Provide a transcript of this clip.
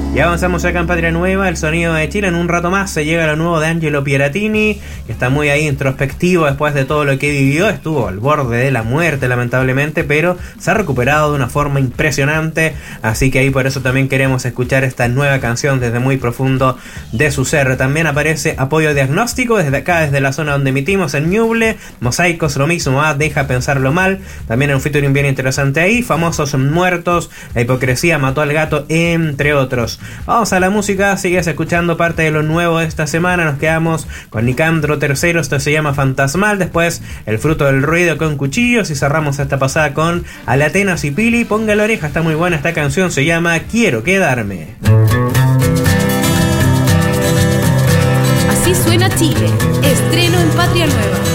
Y avanzamos acá en Patria Nueva, el sonido de Chile. En un rato más se llega lo nuevo de Angelo Pieratini, que está muy ahí introspectivo después de todo lo que vivió. Estuvo al borde de la muerte, lamentablemente, pero se ha recuperado de una forma impresionante. Así que ahí por eso también queremos escuchar esta nueva canción desde muy profundo de su ser. También aparece Apoyo Diagnóstico desde acá, desde la zona donde emitimos, en Ñuble. Mosaicos, lo mismo, Deja Pensarlo Mal. También un featuring bien interesante ahí. Famosos Muertos, La Hipocresía Mató al Gato, entre otros. Vamos a la música, sigues escuchando parte de lo nuevo de esta semana. Nos quedamos con Nicandro III, esto se llama Fantasmal. Después El Fruto del Ruido con Cuchillos. Y cerramos esta pasada con Alatenas y Pili. Ponga la oreja, está muy buena esta canción, se llama Quiero Quedarme. Así suena Chile, estreno en Patria Nueva.